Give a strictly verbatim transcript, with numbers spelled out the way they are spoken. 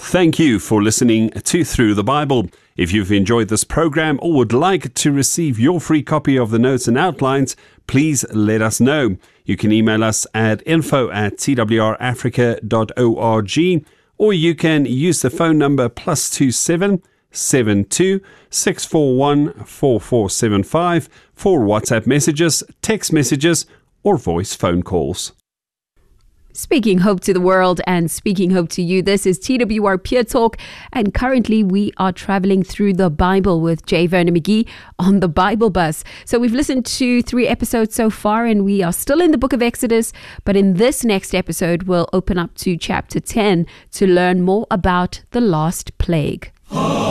Thank you for listening to Through the Bible. If you've enjoyed this program or would like to receive your free copy of the notes and outlines, please let us know. You can email us at info at t w r africa dot org, or you can use the phone number plus two seven seven two six four one four four seven five for WhatsApp messages, text messages, or voice phone calls. Speaking hope to the world and speaking hope to you, this is T W R Peer Talk, and currently we are traveling through the Bible with J. Vernon McGee on the Bible Bus. So we've listened to three episodes so far, and we are still in the book of Exodus, but in this next episode, we'll open up to chapter ten to learn more about the last plague.